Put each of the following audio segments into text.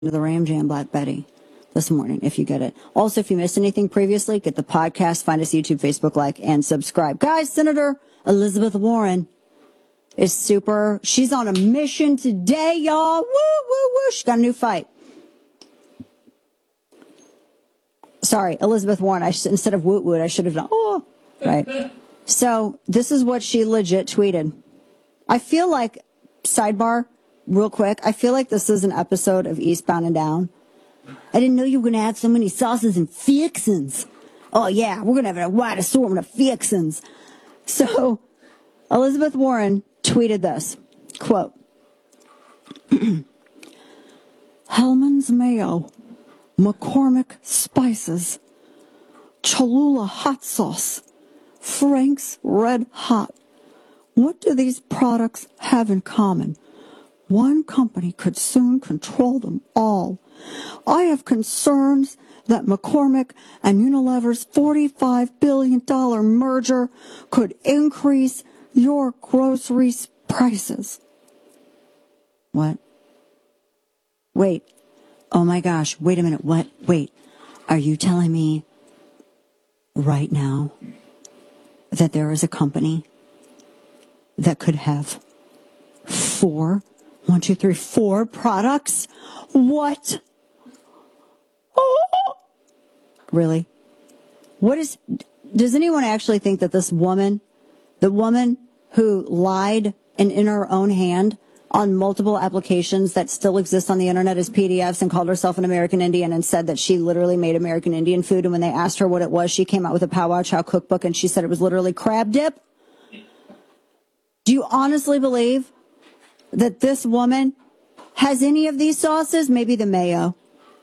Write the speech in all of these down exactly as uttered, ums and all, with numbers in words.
to the Ram Jam Black Betty this morning, if you get it. Also, if you missed anything previously, get the podcast, find us YouTube, Facebook, like, and subscribe. Guys, Senator Elizabeth Warren is super. She's on a mission today, y'all. Woo, woo, woo. She got a new fight. Sorry, Elizabeth Warren. I sh- instead of woot woot, I should have done, oh, right. So this is what she legit tweeted. I feel like, sidebar, real quick, I feel like this is an episode of Eastbound and Down. I didn't know you were going to add so many sauces and fixins'. Oh, yeah, we're going to have a wide assortment of fixins'. So Elizabeth Warren tweeted this, quote, Hellman's Mayo, McCormick Spices, Cholula Hot Sauce, Frank's Red Hot. What do these products have in common? One company could soon control them all. I have concerns that McCormick and Unilever's forty-five billion dollars merger could increase your groceries prices. What? Wait. Oh my gosh. Wait a minute. What? Wait. Are you telling me right now that there is a company that could have four, one, two, three, four products? What? Oh, really? What is, does anyone actually think that this woman, the woman who lied and in her own hand on multiple applications that still exist on the internet as P D Fs and called herself an American Indian and said that she literally made American Indian food, and when they asked her what it was, she came out with a Pow Wow Chow cookbook and she said it was literally crab dip? Do you honestly believe that this woman has any of these sauces? Maybe the mayo.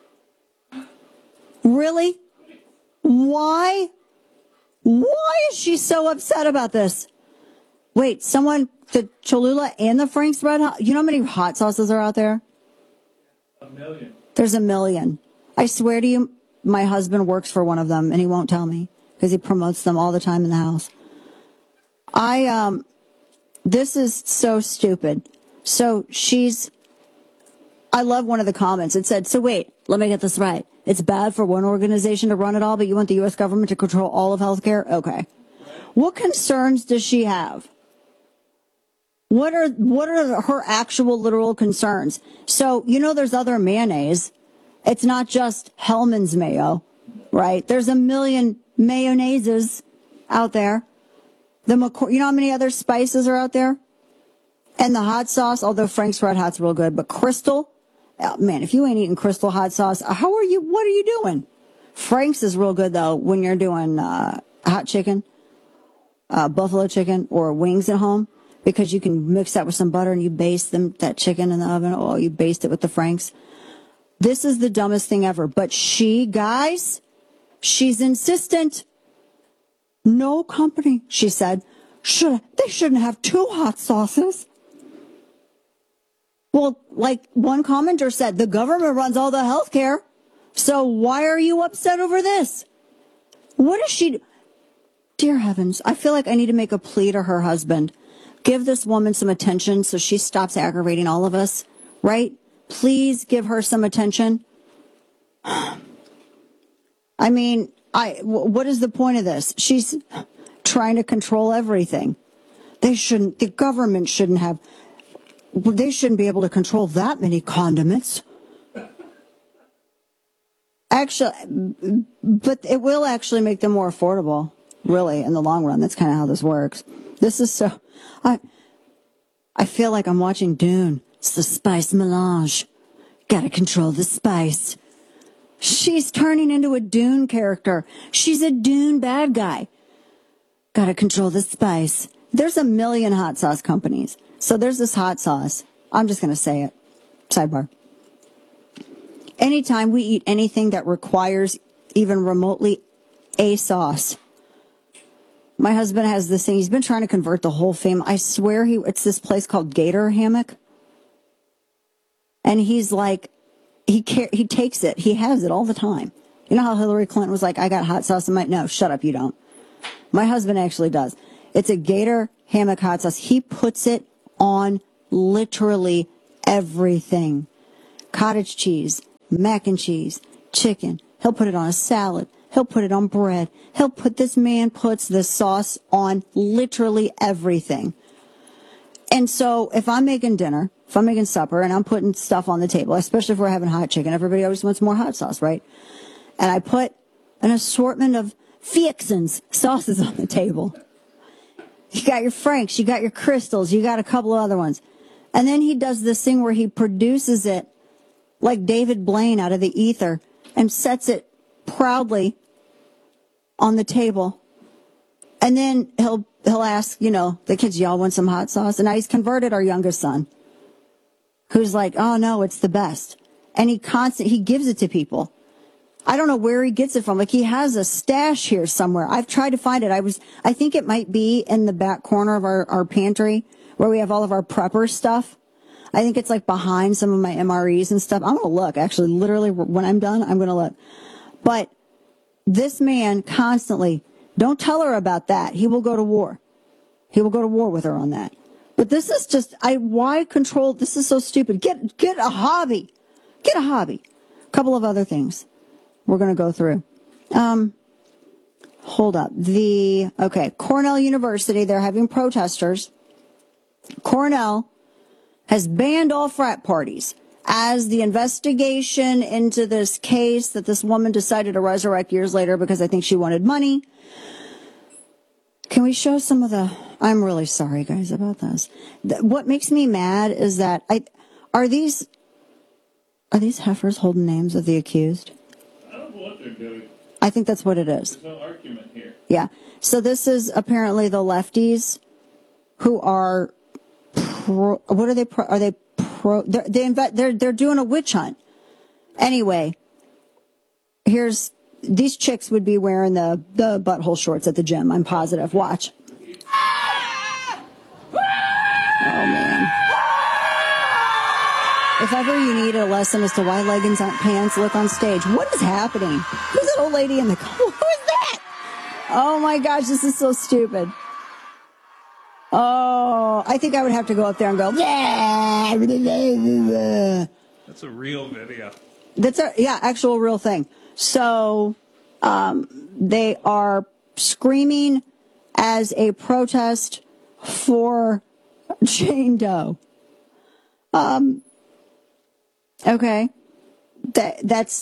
Really? Why? Why is she so upset about this? Wait, someone, the Cholula and the Frank's Red Hot, you know how many hot sauces are out there? A million. There's a million. I swear to you, my husband works for one of them and he won't tell me because he promotes them all the time in the house. I, um, this is so stupid. So she's, I love one of the comments. It said, so wait, let me get this right. It's bad for one organization to run it all, but you want the U S government to control all of healthcare? Okay. What concerns does she have? What are what are her actual literal concerns? So, you know, there's other mayonnaise. It's not just Hellman's Mayo, right? There's a million mayonnaises out there. The McCor- you know how many other spices are out there? And the hot sauce, although Frank's Red Hot's real good, but Crystal, oh, man, if you ain't eating Crystal hot sauce, how are you? What are you doing? Frank's is real good though when you're doing uh, hot chicken, uh, buffalo chicken, or wings at home, because you can mix that with some butter and you baste them that chicken in the oven. Oh, you baste it with the Frank's. This is the dumbest thing ever. But she, guys, she's insistent. No company, she said, should they shouldn't have two hot sauces. Well, like one commenter said, the government runs all the health care. So why are you upset over this? What is she? Dear heavens, I feel like I need to make a plea to her husband. Give this woman some attention so she stops aggravating all of us, right? Please give her some attention. I mean, I, what is the point of this? She's trying to control everything. They shouldn't, the government shouldn't have, they shouldn't be able to control that many condiments. Actually, but it will actually make them more affordable, really, in the long run. That's kind of how this works. This is so, I, I feel like I'm watching Dune. It's the spice melange. Gotta control the spice. She's turning into a Dune character. She's a Dune bad guy. Gotta control the spice. There's a million hot sauce companies. So there's this hot sauce. I'm just going to say it. Sidebar. Anytime we eat anything that requires even remotely a sauce. My husband has this thing. He's been trying to convert the whole family. I swear he, it's this place called Gator Hammock. And he's like, he car- he takes it. He has it all the time. You know how Hillary Clinton was like, I got hot sauce in my, no, shut up, you don't. My husband actually does. It's a Gator Hammock hot sauce. He puts it on literally everything. cottage cheese, mac and cheese, chicken. He'll put it on a salad. He'll put it on bread. He'll put, this man puts the sauce on literally everything. And so if I'm making dinner, if I'm making supper and I'm putting stuff on the table, especially if we're having hot chicken, everybody always wants more hot sauce, right? And I put an assortment of fixins, sauces on the table. You got your Franks, you got your Crystals, you got a couple of other ones. And then he does this thing where he produces it like David Blaine out of the ether and sets it proudly on the table. And then he'll he'll ask, you know, the kids, y'all want some hot sauce? And now he's converted our youngest son, who's like, oh no, it's the best. And he constant he gives it to people. I don't know where he gets it from. Like, he has a stash here somewhere. I've tried to find it. I was I think it might be in the back corner of our, our pantry where we have all of our prepper stuff. I think it's like behind some of my M R Es and stuff. I'm going to look. Actually, literally, when I'm done, I'm going to look. But this man constantly, don't tell her about that. He will go to war. He will go to war with her on that. But this is just, I why control? This is so stupid. Get get a hobby. Get a hobby. A couple of other things we're going to go through. Um, hold up. The, okay, Cornell University, they're having protesters. Cornell has banned all frat parties as the investigation into this case that this woman decided to resurrect years later because I think she wanted money. Can we show some of the, I'm really sorry, guys, about this. What makes me mad is that I, are these, are these heifers holding names of the accused? I don't know what they're doing. I think that's what it is. There's no argument here. Yeah. So this is apparently the lefties who are pro, what are they pro, are they pro, they're, they inve, they're, they're doing a witch hunt. Anyway, here's, these chicks would be wearing the, the butthole shorts at the gym. I'm positive. Watch. Oh, man. If ever you need a lesson as to why leggings aren't pants, look on stage. What is happening? Who's that old lady in the car? Who is that? Oh, my gosh, this is so stupid. Oh, I think I would have to go up there and go, yeah. That's a real video. That's a, yeah, actual real thing. So um, they are screaming as a protest for Jane Doe. Um, okay. That, that's,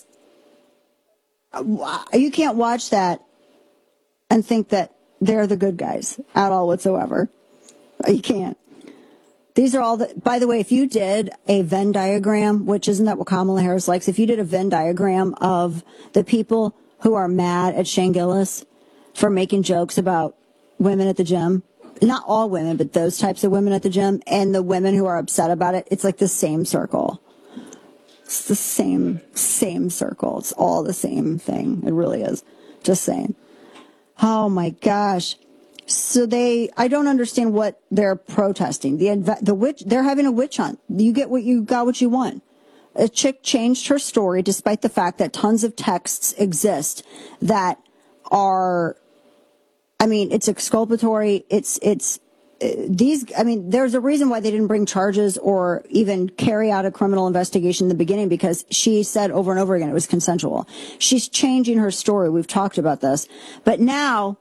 you can't watch that and think that they're the good guys at all whatsoever. You can't. These are all the, by the way, if you did a Venn diagram, which isn't that what Kamala Harris likes, if you did a Venn diagram of the people who are mad at Shane Gillis for making jokes about women at the gym, not all women, but those types of women at the gym, and the women who are upset about it, it's like the same circle. It's the same, same circle. It's all the same thing. It really is. Just saying. Oh my gosh. So they, I don't understand what they're protesting. The the witch, they're having a witch hunt. You get what you got, what you want. A chick changed her story despite the fact that tons of texts exist that are, I mean, it's exculpatory. It's it's uh, these. I mean, there's a reason why they didn't bring charges or even carry out a criminal investigation in the beginning, because she said over and over again it was consensual. She's changing her story. We've talked about this, but now.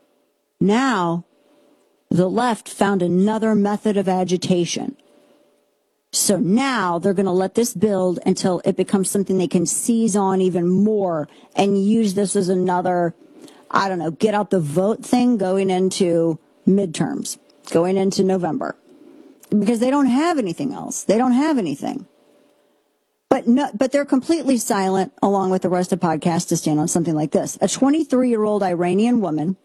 Now, the left found another method of agitation. So now they're going to let this build until it becomes something they can seize on even more and use this as another, I don't know, get out the vote thing going into midterms, going into November. Because they don't have anything else. They don't have anything. But no, but they're completely silent, along with the rest of podcasts, to stand on something like this. A twenty-three-year-old Iranian woman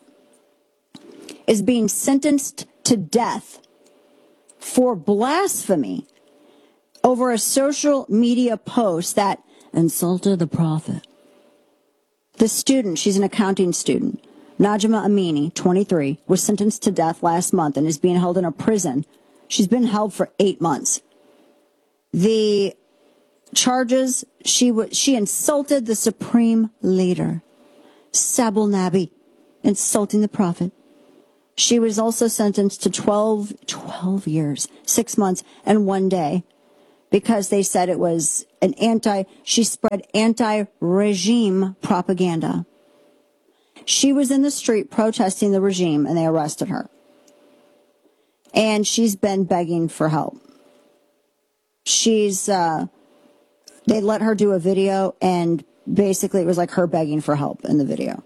is being sentenced to death for blasphemy over a social media post that insulted the prophet. The student, she's an accounting student, Najma Amini, twenty-three, was sentenced to death last month and is being held in a prison. She's been held for eight months. The charges, she w- she insulted the supreme leader, Sabul Nabi, insulting the prophet. She was also sentenced to twelve, twelve years, six months, and one day, because they said it was an anti, she spread anti-regime propaganda. She was in the street protesting the regime and they arrested her. And she's been begging for help. She's, uh, they let her do a video and basically it was like her begging for help in the video.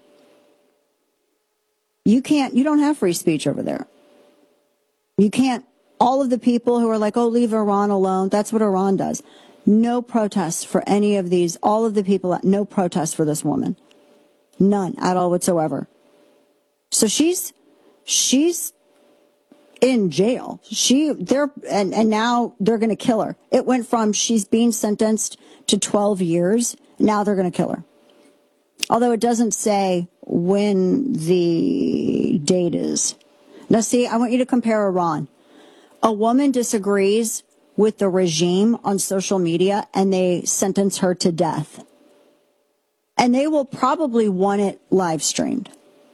You can't, you don't have free speech over there. You can't, all of the people who are like, oh, leave Iran alone, that's what Iran does. No protests for any of these, all of the people, no protests for this woman. None at all whatsoever. So she's, she's in jail. She, they're, and, and now they're going to kill her. It went from she's being sentenced to twelve years. Now they're going to kill her. Although it doesn't say when the date is. Now, see, I want you to compare Iran. A woman disagrees with the regime on social media and they sentence her to death. And they will probably want it live streamed.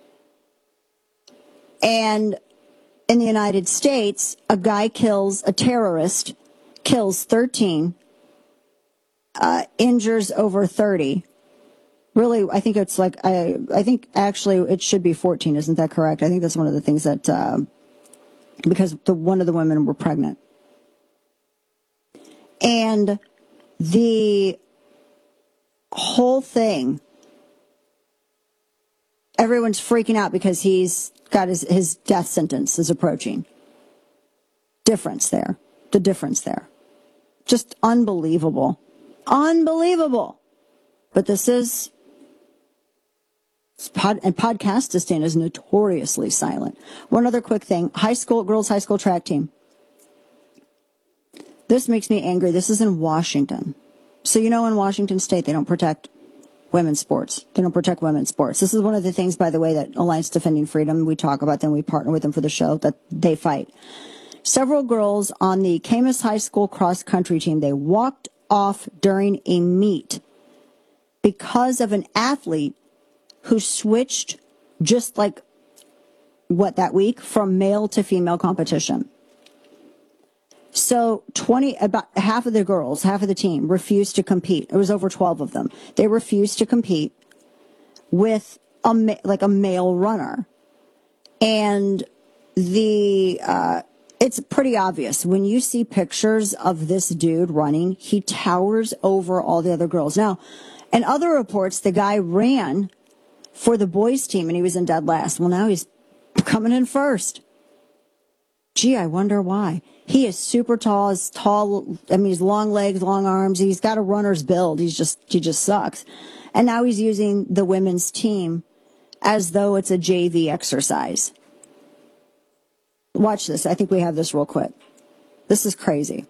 And in the United States, a guy kills, a terrorist kills thirteen, uh, injures over thirty. Really, I think it's like, I, I think actually it should be fourteen. Isn't that correct? I think that's one of the things that, uh, because the, one of the women were pregnant. And the whole thing, everyone's freaking out because he's got his, his death sentence is approaching. Difference there. The difference there. Just unbelievable. Unbelievable. But this is, pod, and Podcastistan is notoriously silent. One other quick thing. High school, girls high school track team. This makes me angry. This is in Washington. So you know in Washington State, they don't protect women's sports. They don't protect women's sports. This is one of the things, by the way, that Alliance Defending Freedom, we talk about them, we partner with them for the show, that they fight. Several girls on the Camas High School cross-country team, they walked off during a meet because of an athlete who switched just like, what, that week, from male to female competition. So twenty, about half of the girls, half of the team refused to compete. It was over twelve of them. They refused to compete with a like a male runner, and the uh, it's pretty obvious when you see pictures of this dude running. He towers over all the other girls. Now, in other reports, the guy ran for the boys' team and he was in dead last. Well, now he's coming in first. Gee, I wonder why. He is super tall, is tall, I mean, he's long legs, long arms. He's got a runner's build. He's just, he just sucks. And now he's using the women's team as though it's a J V exercise. Watch this. I think we have this real quick. This is crazy.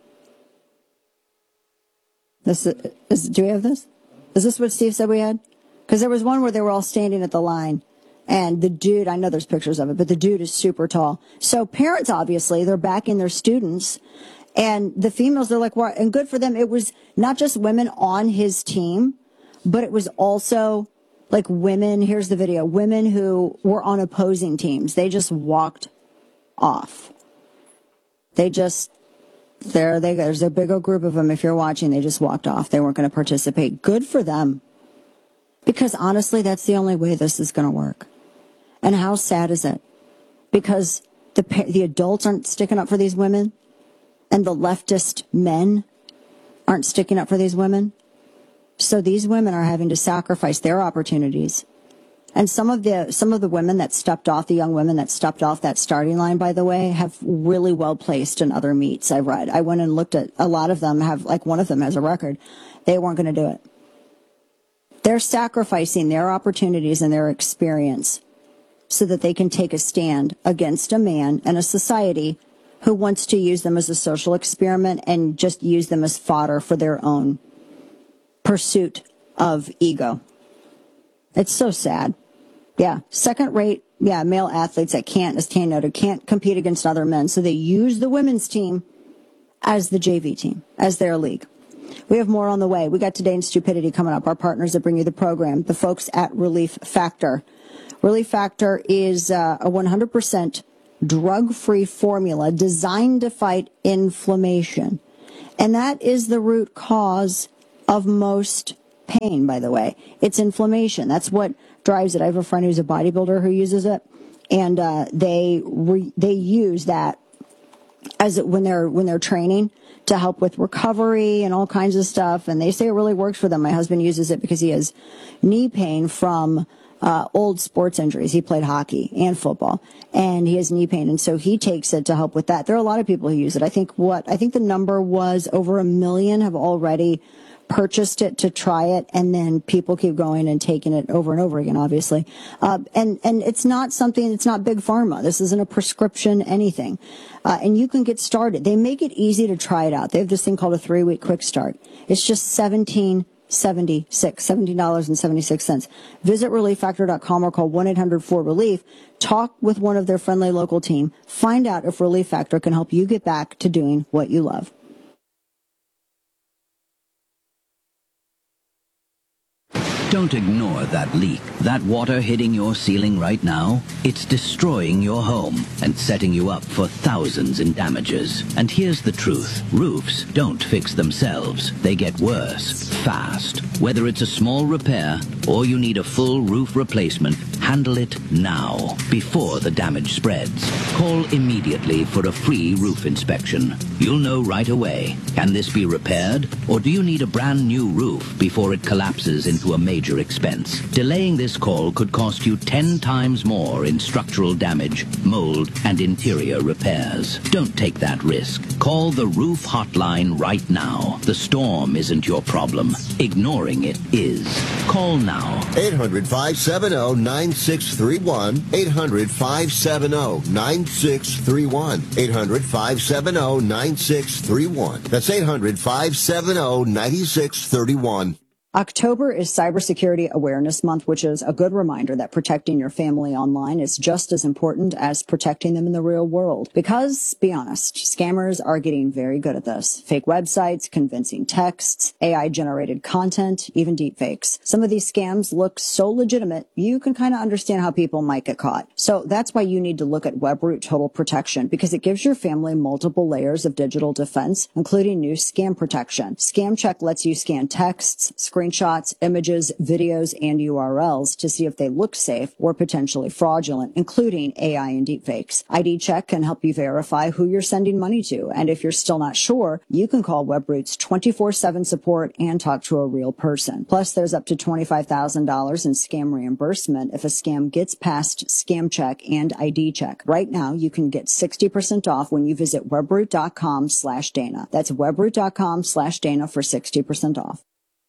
This is, is do we have this? Is this what Steve said we had? Because there was one where they were all standing at the line. And the dude, I know there's pictures of it, but the dude is super tall. So parents, obviously, they're backing their students. And the females, they're like, what? And good for them. It was not just women on his team, but it was also like women. Here's the video. Women who were on opposing teams. They just walked off. They just, there they go. There's a big old group of them. If you're watching, they just walked off. They weren't going to participate. Good for them. Because honestly, that's the only way this is going to work. And how sad is it? Because the the adults aren't sticking up for these women, and the leftist men aren't sticking up for these women. So these women are having to sacrifice their opportunities. And some of the some of the women that stepped off, the young women that stepped off that starting line, by the way, have really well placed in other meets. I've read. I went and looked at a lot of them. Have like one of them has a record. They weren't going to do it. They're sacrificing their opportunities and their experience so that they can take a stand against a man and a society who wants to use them as a social experiment and just use them as fodder for their own pursuit of ego. It's so sad. Yeah, second-rate, yeah, male athletes that can't, as Kane noted, can't compete against other men, so they use the women's team as the J V team, as their league. We have more on the way. We got Today in Stupidity coming up. Our partners that bring you the program, the folks at Relief Factor. Relief Factor is uh, a one hundred percent drug-free formula designed to fight inflammation. And that is the root cause of most pain, by the way. It's inflammation. That's what drives it. I have a friend who's a bodybuilder who uses it, and uh, they re- they use that as it, when they're when they're training to help with recovery and all kinds of stuff. And they say it really works for them. My husband uses it because he has knee pain from uh, old sports injuries. He played hockey and football, and he has knee pain, and so he takes it to help with that. There are a lot of people who use it. I think what I think the number was over a million have already purchased it to try it, and then people keep going and taking it over and over again, obviously. Uh, and, and it's not something, it's not big pharma. This isn't a prescription anything. Uh, and you can get started. They make it easy to try it out. They have this thing called a three-week quick start. It's just seventeen seventy-six, seventeen dollars and seventy-six cents. Visit relief factor dot com or call one eight hundred four relief. Talk with one of their friendly local team. Find out if Relief Factor can help you get back to doing what you love. Don't ignore that leak. That water hitting your ceiling right now, it's destroying your home and setting you up for thousands in damages. And here's the truth. Roofs don't fix themselves. They get worse, fast. Whether it's a small repair or you need a full roof replacement, handle it now, before the damage spreads. Call immediately for a free roof inspection. You'll know right away. Can this be repaired? Or do you need a brand new roof before it collapses into a major expense? Delaying this call could cost you ten times more in structural damage, mold, and interior repairs. Don't take that risk. Call the Roof Hotline right now. The storm isn't your problem. Ignoring it is. Call now. eight hundred, five seven zero, nine six three one. eight hundred, five seven zero, nine six three one. eight hundred, five seven zero, nine six three one. That's eight hundred, five seven zero, nine six three one. October is Cybersecurity Awareness Month, which is a good reminder that protecting your family online is just as important as protecting them in the real world. Because, be honest, scammers are getting very good at this. Fake websites, convincing texts, A I-generated content, even deepfakes. Some of these scams look so legitimate, you can kind of understand how people might get caught. So that's why you need to look at Webroot Total Protection, because it gives your family multiple layers of digital defense, including new scam protection. Scam Check lets you scan texts, screenshots, images, videos, and U R Ls to see if they look safe or potentially fraudulent, including A I and deepfakes. I D Check can help you verify who you're sending money to, and if you're still not sure, you can call Webroot's twenty-four seven support and talk to a real person. Plus, there's up to twenty-five thousand dollars in scam reimbursement if a scam gets past Scam Check and I D Check. Right now, you can get sixty percent off when you visit webroot.com slash Dana. That's webroot.com slash Dana for sixty percent off.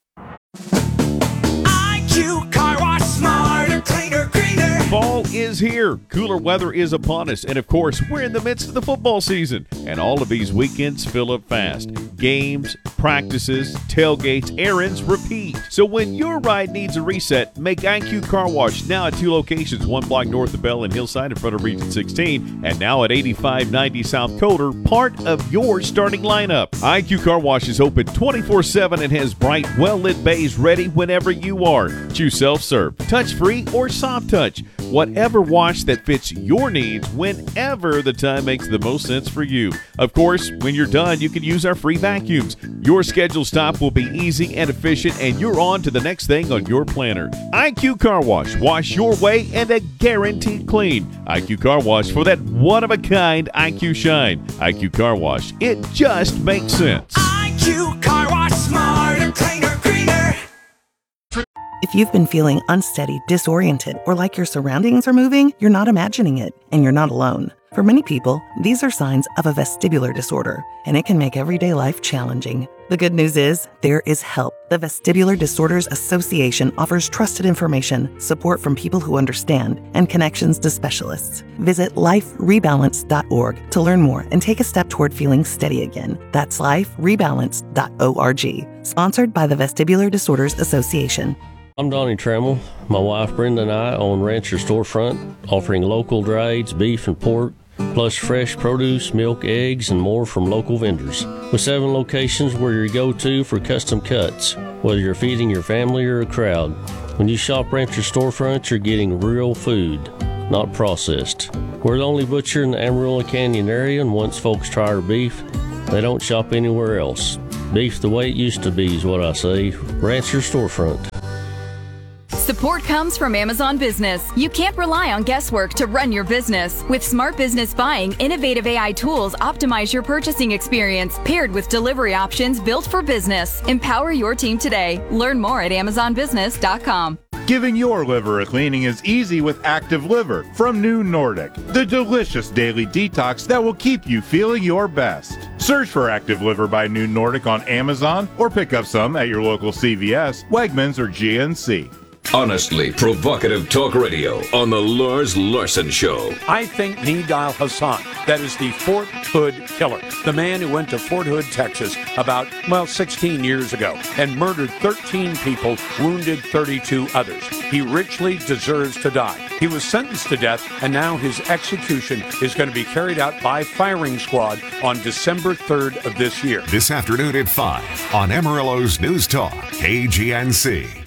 I Q Car Wash, smarter, cleaner, greener. Fall is here. Cooler weather is upon us. And of course, we're in the midst of the football season. And all of these weekends fill up fast. Games, practices, tailgates, errands, repeat. So when your ride needs a reset, make I Q Car Wash now at two locations, one block north of Bell and Hillside in front of Region sixteen, and now at eighty-five ninety South Coder, part of your starting lineup. I Q Car Wash is open twenty-four seven and has bright, well-lit bays ready whenever you are. Choose self-serve, touch-free, or soft touch. Whatever wash that fits your needs whenever the time makes the most sense for you. Of course, when you're done, you can use our free vacuums. Your scheduled stop will be easy and efficient, and you're on to the next thing on your planner. I Q Car Wash. Wash your way and a guaranteed clean. I Q Car Wash for that one-of-a-kind I Q shine. I Q Car Wash. It just makes sense. I Q Car Wash, smarter, cleaner, greener. If you've been feeling unsteady, disoriented, or like your surroundings are moving, you're not imagining it, and you're not alone. For many people, these are signs of a vestibular disorder, and it can make everyday life challenging. The good news is, there is help. The Vestibular Disorders Association offers trusted information, support from people who understand, and connections to specialists. Visit life rebalance dot org to learn more and take a step toward feeling steady again. That's life rebalance dot org. Sponsored by the Vestibular Disorders Association. I'm Donnie Trammell. My wife Brenda and I own Rancher Storefront, offering local dry aged beef and pork, plus fresh produce, milk, eggs, and more from local vendors. With seven locations, we're your go-to for custom cuts, whether you're feeding your family or a crowd. When you shop Rancher Storefront, you're getting real food, not processed. We're the only butcher in the Amarillo Canyon area, and once folks try our beef, they don't shop anywhere else. Beef the way it used to be is what I say. Rancher Storefront. Support comes from Amazon Business. You can't rely on guesswork to run your business. With Smart Business Buying, innovative A I tools optimize your purchasing experience, paired with delivery options built for business. Empower your team today. Learn more at amazon business dot com. Giving your liver a cleaning is easy with Active Liver from New Nordic, the delicious daily detox that will keep you feeling your best. Search for Active Liver by New Nordic on Amazon or pick up some at your local C V S, Wegmans, or G N C. Honestly provocative talk radio on the Lars Larson Show. I think Nidal Hassan, that is the Fort Hood killer, the man who went to Fort Hood, Texas about, well, sixteen years ago and murdered thirteen people, wounded thirty-two others. He richly deserves to die. He was sentenced to death, and now his execution is going to be carried out by firing squad on December third of this year. This afternoon at five on Amarillo's News Talk, K G N C.